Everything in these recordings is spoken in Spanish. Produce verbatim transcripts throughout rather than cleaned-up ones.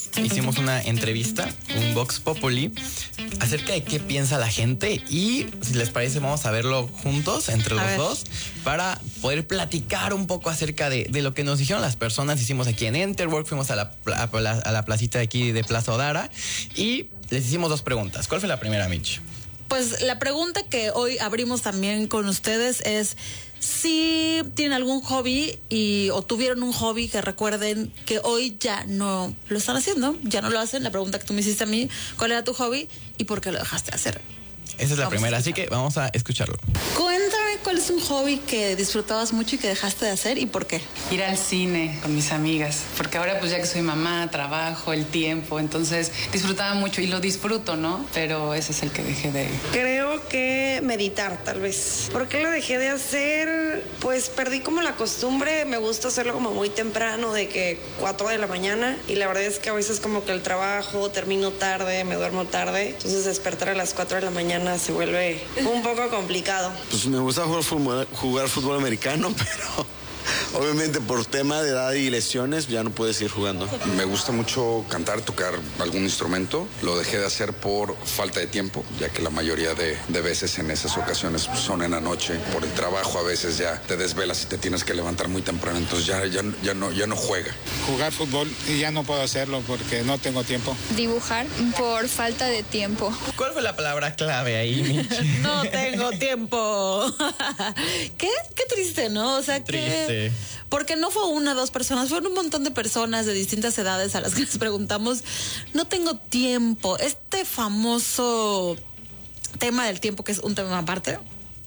hicimos una entrevista, un Vox Populi, acerca de qué piensa la gente y si les parece vamos a verlo juntos entre los dos para poder platicar un poco acerca de, de lo que nos dijeron las personas. Hicimos aquí en Enterwork, fuimos a la, a, la, a la placita de aquí de Plaza Odara y les hicimos dos preguntas. ¿Cuál fue la primera, Mitch? Pues la pregunta que hoy abrimos también con ustedes es si tienen algún hobby y o tuvieron un hobby que recuerden que hoy ya no lo están haciendo, ya no lo hacen. La pregunta que tú me hiciste a mí, ¿cuál era tu hobby y por qué lo dejaste de hacer? Esa es la vamos primera, así que vamos a escucharlo. Cuéntame cuál es un hobby que disfrutabas mucho y que dejaste de hacer y por qué. Ir al cine con mis amigas, porque ahora pues ya que soy mamá, trabajo, el tiempo, entonces disfrutaba mucho y lo disfruto, ¿no? Pero ese es el que dejé de... Creo que meditar, tal vez. ¿Por qué lo dejé de hacer? Pues perdí como la costumbre, me gusta hacerlo como muy temprano, de que cuatro de la mañana, y la verdad es que a veces como que el trabajo, termino tarde, me duermo tarde, entonces despertar a las cuatro de la mañana se vuelve un poco complicado. Pues me gusta jugar fútbol, jugar fútbol americano, pero obviamente por tema de edad y lesiones ya no puedes ir jugando. Me gusta mucho cantar, tocar algún instrumento. Lo dejé de hacer por falta de tiempo, ya que la mayoría de, de veces en esas ocasiones son en la noche. Por el trabajo a veces ya te desvelas y te tienes que levantar muy temprano, entonces ya, ya, ya, no, ya no juega. Jugar fútbol y ya no puedo hacerlo porque no tengo tiempo. Dibujar por falta de tiempo. ¿Cuál fue la palabra clave ahí, Mitch? No tengo tiempo. ¿Qué? Qué triste, ¿no? O sea, triste. Que... Porque no fue una o dos personas, fueron un montón de personas de distintas edades a las que les preguntamos, no tengo tiempo. Este famoso tema del tiempo, que es un tema aparte,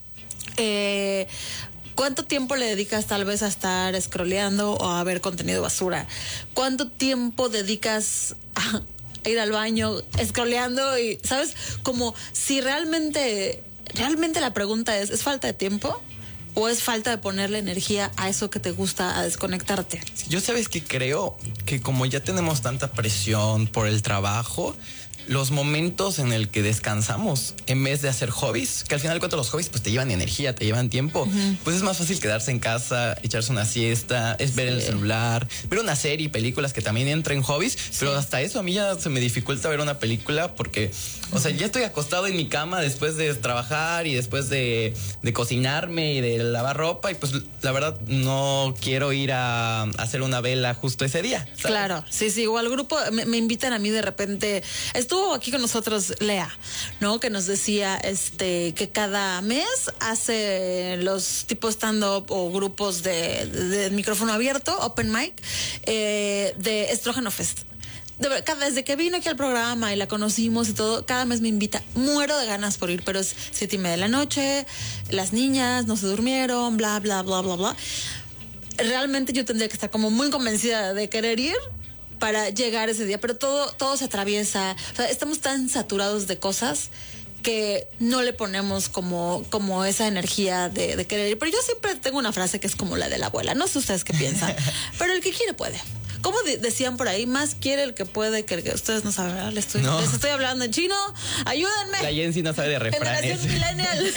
eh, ¿cuánto tiempo le dedicas tal vez a estar scrolleando o a ver contenido basura? ¿Cuánto tiempo dedicas a ir al baño scrolleando? Y, ¿sabes? Como si realmente, realmente la pregunta es, ¿es falta de tiempo? ¿O es falta de ponerle energía a eso que te gusta, a desconectarte? Yo sabes que creo que como ya tenemos tanta presión por el trabajo, los momentos en el que descansamos en vez de hacer hobbies, que al final de cuentas los hobbies pues te llevan energía, te llevan tiempo, uh-huh. Pues es más fácil quedarse en casa, echarse una siesta, es ver sí. el celular, ver una serie, películas que también entran en hobbies, sí. Pero hasta eso a mí ya se me dificulta ver una película porque, o sea, ya estoy acostado en mi cama después de trabajar y después de, de cocinarme y de lavar ropa y pues la verdad no quiero ir a, a hacer una vela justo ese día, ¿sabes? Claro, sí, sí, igual grupo me, me invitan a mí de repente, estuvo aquí con nosotros Lea, ¿no? Que nos decía este que cada mes hace los tipos stand-up o grupos de, de, de micrófono abierto, open mic, eh, de Estrógeno Fest. De verdad, cada, desde que vino aquí al programa y la conocimos y todo, cada mes me invita, muero de ganas por ir, pero es siete y media de la noche, las niñas no se durmieron, bla, bla, bla, bla, bla. Realmente yo tendría que estar como muy convencida de querer ir para llegar ese día, pero todo, todo se atraviesa. O sea, estamos tan saturados de cosas que no le ponemos como, como esa energía de, de querer ir. Pero yo siempre tengo una frase que es como la de la abuela. No sé ustedes qué piensan, pero el que quiere puede. ¿Cómo de- decían por ahí? Más quiere el que puede que el que... Ustedes no saben, ¿verdad? Les estoy, no. les estoy hablando en chino. ¡Ayúdenme! La Jensi no sabe de refranes. Generación millennial.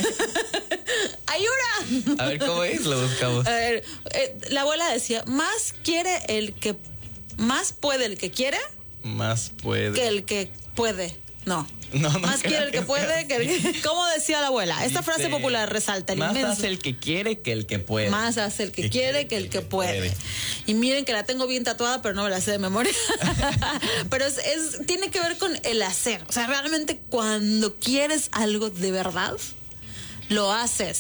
¡Ayuda! A ver, ¿cómo es? Lo buscamos. A ver, eh, la abuela decía, más quiere el que... Más puede el que quiere... Más puede. Que el que puede. No. No, no más quiere el que, que puede que el que... ¿Cómo decía la abuela? Esta frase popular resalta el más inmenso. hace el que quiere que el que puede. Más hace el que, que quiere que el que, que puede. puede. Y miren que la tengo bien tatuada, pero no me la sé de memoria. Pero es, es tiene que ver con el hacer. O sea, realmente cuando quieres algo de verdad, lo haces.